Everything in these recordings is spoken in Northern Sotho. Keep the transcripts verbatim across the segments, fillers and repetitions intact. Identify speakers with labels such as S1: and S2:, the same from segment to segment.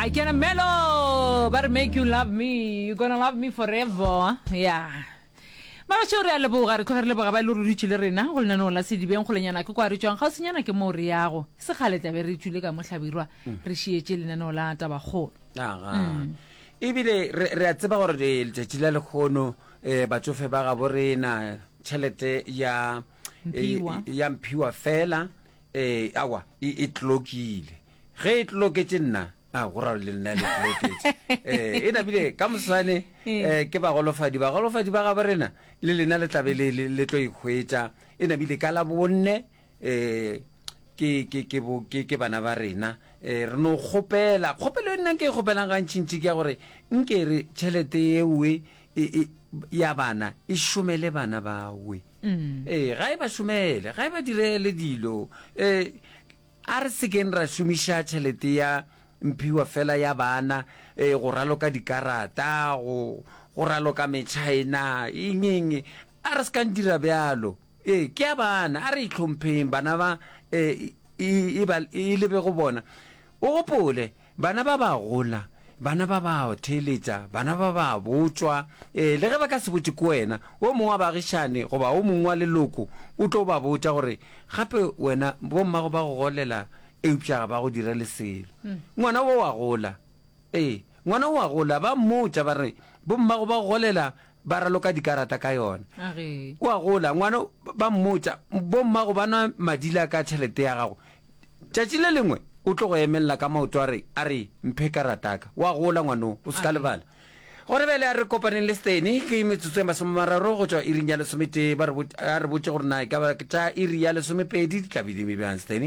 S1: I can mellow, but make you love me. You're gonna love me forever. Yeah. Mara tšeo re a leboga re tlogere leboga ba ile re ritšile rena go lenaneo la sedibeng kgolenyana ke kwa re tšwang ga o senyana ke mo re yago se gale tabe re tšwile ka mohlabirwa re šietše lenaneo la tabakgolo
S2: ebile re a tseba gore letšatši la lekgono um batsofe ba ga borena tšhelete ya ya mphiwa fela um awa e tlokile ge e tloketse nna a go ra le nna le tloketse eh e nabile ka mosane eh ke ba golofadi ba golofadi ba ga borena le lena le tlabe le le tlo ikhwetsa e nabile ka la bonne eh ke ke ke bo ke ke bana ba rena eh re no khopela khopelo nna ke khopela ga ntšintši ke gore nke re tšhelete yewe ya bana e shumele bana bawe eh ga e ba shumele ga e ba direle dilo eh a re se ke ra shumisha tšhelete ya mphiwa fela ya bana eh go raloka dikarata go go raloka metšhaena ingeng a re se ka ndira bjalo eh ke ya bana a re itlhompheng bana ba eh e ba e lebe go bona o gopole bana ba ba gola bana ba ba hoteletsa bana ba ba botswa eh le ge ba ka se botse ko wena o mongwe ba gishane go ba o mongwe wa leloko o tlo ba botsa gore gape wena bo mma go ba go golela eupša ba go dira leselo ngwana wo wa gola eh ngwana wa gola ba mmotsa ba re bo mma go ba golela ba raloka dikarata ka yona wa gola ngwana ba mmotsa bo mma go bana madila ka tšhelete ya gago tšatši le lengwe o tlo go emelela ka maoto a re a re mphe karata ka wa gola ngwano o se ka lebala gore bele a re kopaneng le stene ke metsotso e masomemararo go tswa iring ya lesomete ba re botse gore na ka ba tša iri ya lesomepedi di tla bile mebjang stene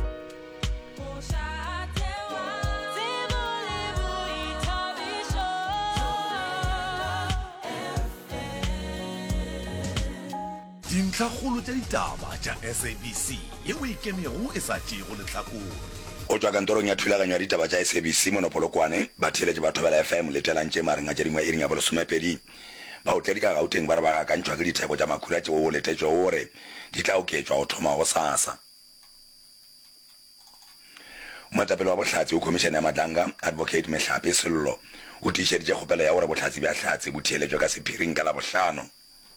S3: dintlhakgolo tša ditaba tša S A B C yeo e kemego e sa tšego lehlakore
S4: o tswa kantorong ya thulaganyo ya ditaba tša S A B C monopolokwane ba theletše batho ba la F M le telantše marenga tša dingwe iring ya bolesomepedi ba o tledi ka gauteng ba re ba gakantšhwa ke ditheko tša makhura tšeo o letetšwe gore di tla oketšwa go thoma go sasa moetapele wa bohlatsi o khomišene ya matlanga advocate Mehlape Sello o tiišeditše kgopelo ya gore bohlatsi bja hlatsi bo theeletšwe ka sephiring ka la bohlano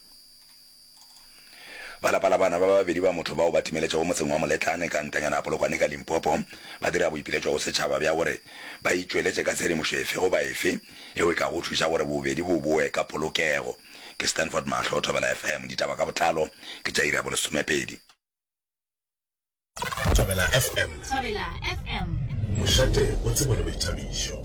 S4: balapala bana ba babedi ba motho bao ba timeletša go motseng wa Moletlane ka ntanyana polokwane ka Limpopo ba dira boipiletšwa go setšhaba bja gore ba itšweletše ka tshedimošo efe goba efe eo e ka go thuša gore bobedi bo boe ka polokego ke Stanford Mahlo o Thobela F M ditaba ka botlalo ke tša iri ya bolesomepedi
S3: Thobela F M
S5: Thobela F M
S3: mošate o tsebo le boithabišo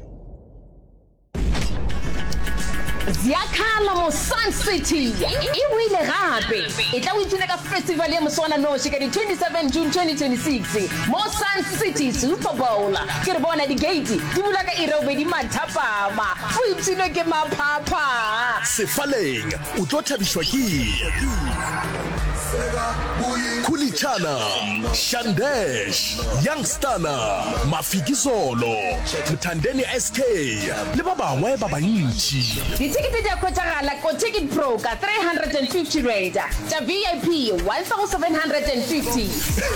S6: Ziakhala mo Sun City e wile gape e tla o itsene ka festival ya Moswana Noshi ka di twenty-seven June twenty twenty-six mo Sun City Super Bowl ke re bona di gate di bula ka irobe di mathapama o itsene ke maphapha
S3: sefaleng o tlo thabishwa ke Kulichana, Shandesh, Youngstana, Mafikizolo, Mtandeni S K, le ba bangwe ba bantši.
S6: Ditikete tša khwetšagala ko Ticket Pro ka three hundred fifty rate, tša V I P one thousand seven hundred fifty.